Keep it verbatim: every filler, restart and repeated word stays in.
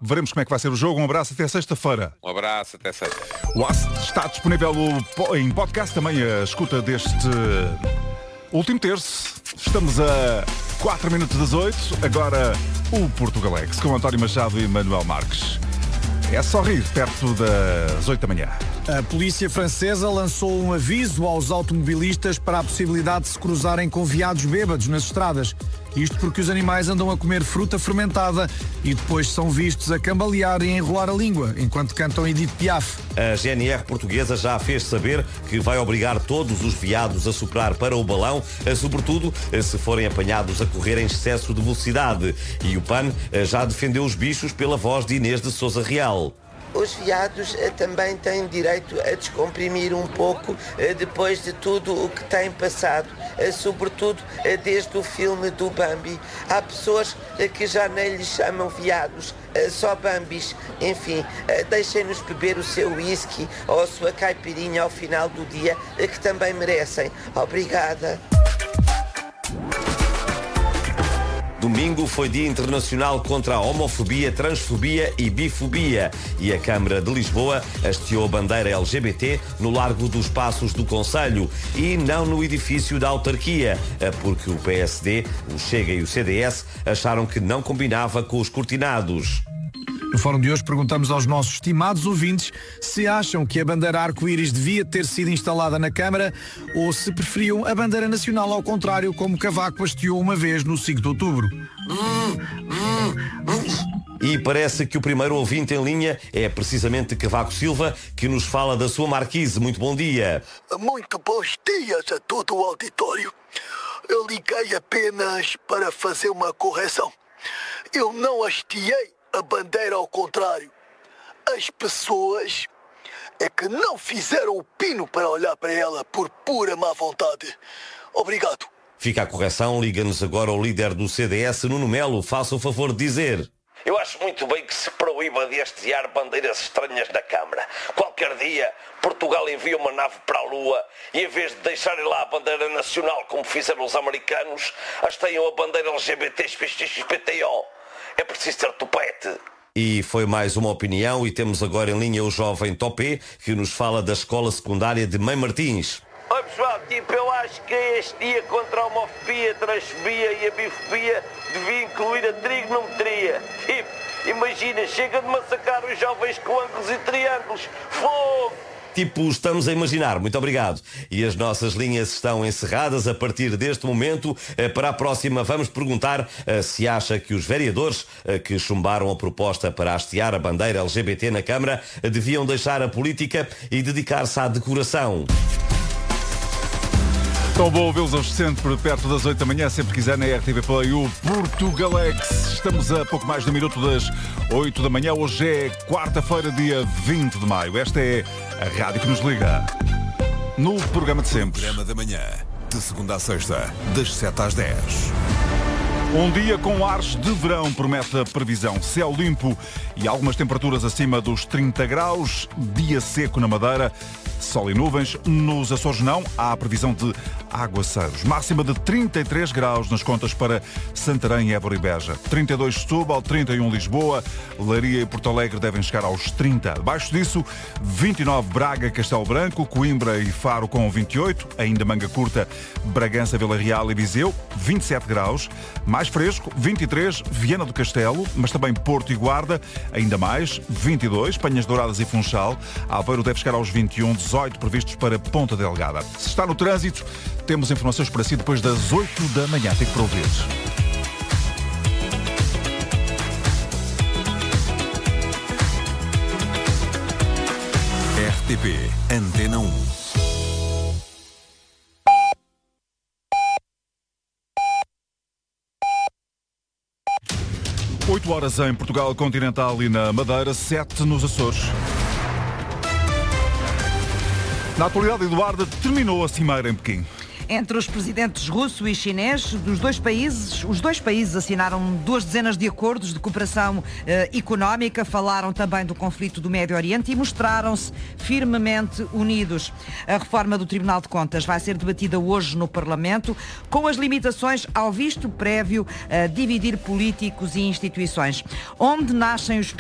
Veremos como é que vai ser o jogo. Um abraço até sexta-feira. Um abraço, até sexta. O Aço está disponível em podcast, também a escuta deste último terço. Estamos a quatro minutos das oito. Agora o Portugalex com António Machado e Manuel Marques. É só rir perto das oito da manhã. A polícia francesa lançou um aviso aos automobilistas para a possibilidade de se cruzarem com veados bêbados nas estradas. Isto porque os animais andam a comer fruta fermentada e depois são vistos a cambalear e a enrolar a língua enquanto cantam Edith Piaf. A G N R portuguesa já fez saber que vai obrigar todos os veados a soprar para o balão, sobretudo se forem apanhados a correr em excesso de velocidade. E o P A N já defendeu os bichos pela voz de Inês de Sousa Real. Os veados eh, também têm direito a descomprimir um pouco eh, depois de tudo o que têm passado, eh, sobretudo eh, desde o filme do Bambi. Há pessoas eh, que já nem lhes chamam veados, eh, só Bambis. Enfim, eh, deixem-nos beber o seu whisky ou a sua caipirinha ao final do dia, eh, que também merecem. Obrigada. Domingo foi Dia Internacional contra a Homofobia, Transfobia e Bifobia e a Câmara de Lisboa hasteou a bandeira L G B T no Largo dos Passos do Concelho e não no edifício da autarquia, porque o P S D, o Chega e o C D S acharam que não combinava com os cortinados. No fórum de hoje perguntamos aos nossos estimados ouvintes se acham que a bandeira arco-íris devia ter sido instalada na Câmara ou se preferiam a bandeira nacional ao contrário, como Cavaco hasteou uma vez no cinco de outubro. E parece que o primeiro ouvinte em linha é precisamente Cavaco Silva, que nos fala da sua marquise. Muito bom dia. Muito bons dias a todo o auditório. Eu liguei apenas para fazer uma correção. Eu não hasteei a bandeira ao contrário. As pessoas é que não fizeram o pino para olhar para ela por pura má vontade. Obrigado. Fica a correção, liga-nos agora o líder do C D S, Nuno Melo. Faça o favor de dizer. Eu acho muito bem que se proíba de hastear bandeiras estranhas na Câmara. Qualquer dia, Portugal envia uma nave para a Lua e em vez de deixarem lá a bandeira nacional como fizeram os americanos, hasteiam a bandeira L G B T X P T O. É preciso ter topete. E foi mais uma opinião e temos agora em linha o jovem Topé, que nos fala da escola secundária de Mãe Martins. Oi pessoal, tipo, eu acho que este dia contra a homofobia, a transfobia e a bifobia devia incluir a trigonometria. Tipo, imagina, chega de massacrar os jovens com ângulos e triângulos. Fogo! Tipo, estamos a imaginar. Muito obrigado. E as nossas linhas estão encerradas a partir deste momento. Para a próxima vamos perguntar se acha que os vereadores que chumbaram a proposta para hastear a bandeira L G B T na Câmara deviam deixar a política e dedicar-se à decoração. Tão bom ouvi-los hoje sempre perto das oito da manhã, sempre quiser na R T V Play, o Portugalex. Estamos a pouco mais de um minuto das oito da manhã. Hoje é quarta-feira, dia vinte de maio. Esta é a rádio que nos liga. No programa de sempre. Programa da manhã, de segunda a sexta, das sete às dez. Um dia com ares de verão, promete a previsão. Céu limpo e algumas temperaturas acima dos trinta graus. Dia seco na Madeira. Sol e nuvens. Nos Açores não. Há a previsão de aguaceiros. Máxima de trinta e três graus nas contas para Santarém, Évora e Beja. trinta e dois Setúbal, trinta e um Lisboa. Leiria e Porto Alegre devem chegar aos trinta. Abaixo disso, vinte e nove Braga, Castelo Branco, Coimbra e Faro com vinte e oito. Ainda manga curta, Bragança, Vila Real e Viseu. vinte e sete graus. Mais fresco, vinte e três, Viana do Castelo, mas também Porto e Guarda, ainda mais, vinte e dois, Penhas Douradas e Funchal. Aveiro deve chegar aos vinte e um, dezoito previstos para Ponta Delgada. Se está no trânsito, temos informações para si depois das oito da manhã. Fique para ouvir. R T P Antena um. oito horas em Portugal Continental e na Madeira, sete nos Açores. Na atualidade, Eduardo, terminou a cimeira em Pequim. Entre os presidentes russo e chinês dos dois países, os dois países assinaram duas dezenas de acordos de cooperação eh, económica, falaram também do conflito do Médio Oriente e mostraram-se firmemente unidos. A reforma do Tribunal de Contas vai ser debatida hoje no Parlamento, com as limitações ao visto prévio a dividir políticos e instituições. Onde nascem os